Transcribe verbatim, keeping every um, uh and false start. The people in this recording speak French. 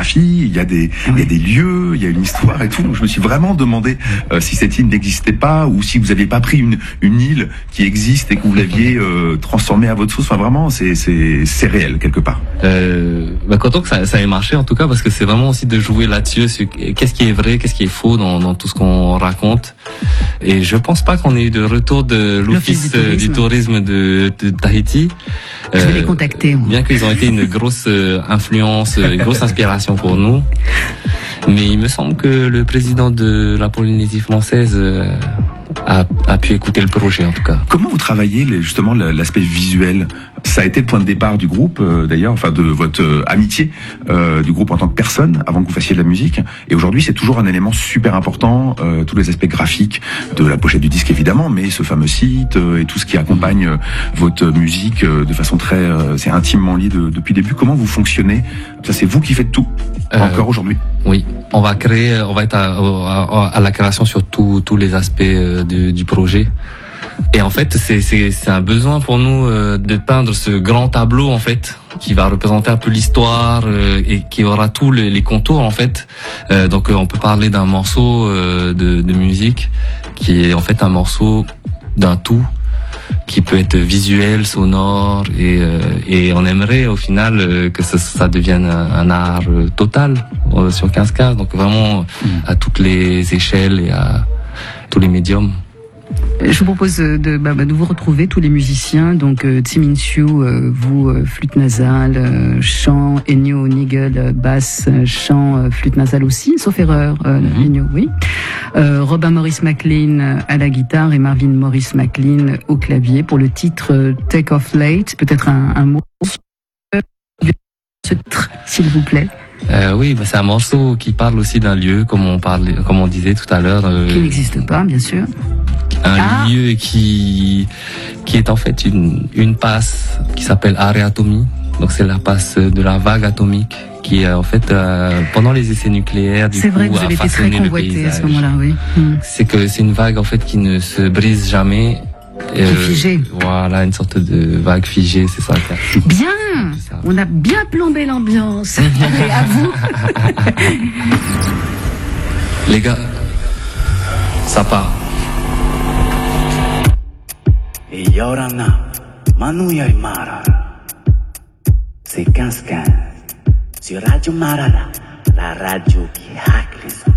scénographie, il y a des, oui. il y a des lieux, il y a une histoire et tout. Donc je me suis vraiment demandé euh, si cette île n'existait pas ou si vous aviez pas pris une, une île qui existe et que vous l'aviez euh, transformée à votre sauce. Enfin vraiment, c'est, c'est, c'est réel quelque part. Euh, bah, content que ça, ça ait marché en tout cas, parce que c'est vraiment aussi de jouer là-dessus, sur qu'est-ce qui est vrai, qu'est-ce qui est faux dans, dans tout ce qu'on raconte. Et je pense pas qu'on ait eu de retour de l'Office, l'office du, tourisme. du tourisme de, de Tahiti. Je vais euh, les contacter. Bien qu'ils ont été une grosse influence, une grosse inspiration pour nous. Mais il me semble que le président de la Polynésie française a, a pu écouter le projet en tout cas. Comment vous travaillez justement l'aspect visuel? Ça a été le point de départ du groupe euh, d'ailleurs, enfin de votre euh, amitié euh, du groupe en tant que personne avant que vous fassiez de la musique. Et aujourd'hui c'est toujours un élément super important, euh, tous les aspects graphiques de la pochette du disque évidemment, mais ce fameux site euh, et tout ce qui accompagne euh, votre musique euh, de façon très, euh, c'est intimement lié de, depuis le début. Comment vous fonctionnez? Ça c'est vous qui faites tout euh, encore aujourd'hui? Oui, on va créer, on va être à, à, à la création sur tous tous les aspects euh, du, du projet. Et en fait, c'est c'est c'est un besoin pour nous euh, de peindre ce grand tableau en fait qui va représenter un peu l'histoire euh, et qui aura tous les, les contours en fait. Euh, donc euh, on peut parler d'un morceau euh, de, de musique qui est en fait un morceau d'un tout qui peut être visuel, sonore et euh, et on aimerait au final euh, que ça, ça devienne un, un art euh, total euh, sur quinze quinze. Donc vraiment mmh. à toutes les échelles et à tous les médiums. Je vous propose de, bah, de vous retrouver tous les musiciens, donc euh, Tsimin Siu, euh, vous euh, flûte nasale, euh, chant, Ennio Nigel, euh, basse, euh, chant, euh, flûte nasale aussi, sauf erreur, euh, mm-hmm. Ennio, oui. Euh, Robin Morris McLean à la guitare et Marvin Morris McLean au clavier pour le titre euh, Take Off Late. Peut-être un, un mot de ce titre, s'il vous plaît. Euh, oui, bah c'est un morceau qui parle aussi d'un lieu, comme on parlait, comme on disait tout à l'heure. Euh, qui n'existe pas, bien sûr. Un ah. lieu qui qui est en fait une une passe qui s'appelle Area Atomi. Donc c'est la passe de la vague atomique qui est en fait euh, pendant les essais nucléaires du c'est coup vrai que vous avez a été très convoité à ce moment-là, oui. Hmm. C'est que c'est une vague en fait qui ne se brise jamais. Qui est figée. Voilà, une sorte de vague figée, c'est ça. Bien. Ça. On a bien plombé l'ambiance. Et à vous. Les gars, ça part. Et Yorana, Manuya et Mara. C'est quinze quinze. Sur Radio Marana, la radio qui hack les